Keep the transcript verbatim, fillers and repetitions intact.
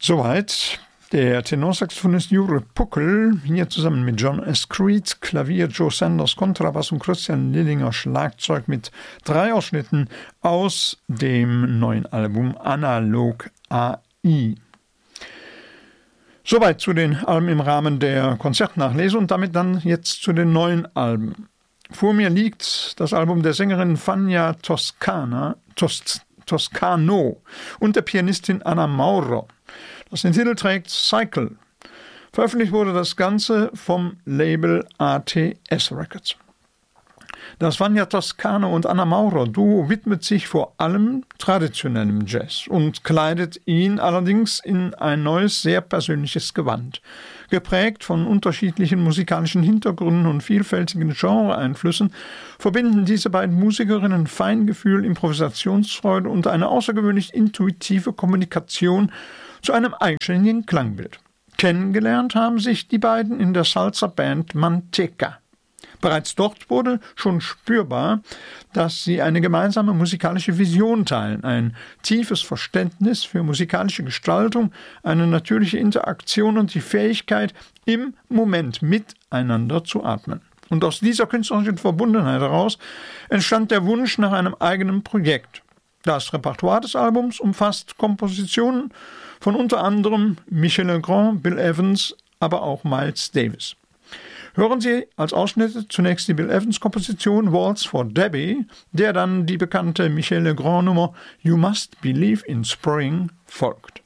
Soweit der Tenorsaxophonist Jure Puckel, hier zusammen mit John S. Creed, Klavier, Joe Sanders, Kontrabass und Christian Lillinger, Schlagzeug mit drei Ausschnitten aus dem neuen Album Analog A I. Soweit zu den Alben im Rahmen der Konzertnachlese und damit dann jetzt zu den neuen Alben. Vor mir liegt das Album der Sängerin Fania Toscana, Tos, Toscano und der Pianistin Anna Mauro, das den Titel trägt Cycle. Veröffentlicht wurde das Ganze vom Label A T S Records. Das Fania Toscano und Anna Mauro Duo widmet sich vor allem traditionellem Jazz und kleidet ihn allerdings in ein neues, sehr persönliches Gewand. Geprägt von unterschiedlichen musikalischen Hintergründen und vielfältigen Genre-Einflüssen verbinden diese beiden Musikerinnen Feingefühl, Improvisationsfreude und eine außergewöhnlich intuitive Kommunikation zu einem eigenständigen Klangbild. Kennengelernt haben sich die beiden in der Salsa-Band Manteca. Bereits dort wurde schon spürbar, dass sie eine gemeinsame musikalische Vision teilen, ein tiefes Verständnis für musikalische Gestaltung, eine natürliche Interaktion und die Fähigkeit, im Moment miteinander zu atmen. Und aus dieser künstlerischen Verbundenheit heraus entstand der Wunsch nach einem eigenen Projekt. Das Repertoire des Albums umfasst Kompositionen von unter anderem Michel Legrand, Bill Evans, aber auch Miles Davis. Hören Sie als Ausschnitte zunächst die Bill Evans-Komposition Waltz for Debbie, der dann die bekannte Michel Legrand-Nummer You Must Believe in Spring folgt.